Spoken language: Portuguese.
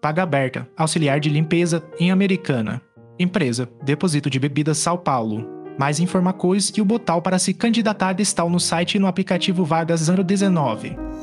Paga Aberta, auxiliar de limpeza em Americana. Empresa, Depósito de Bebidas São Paulo. Mais informações e o botão para se candidatar está no site e no aplicativo Vagas 019.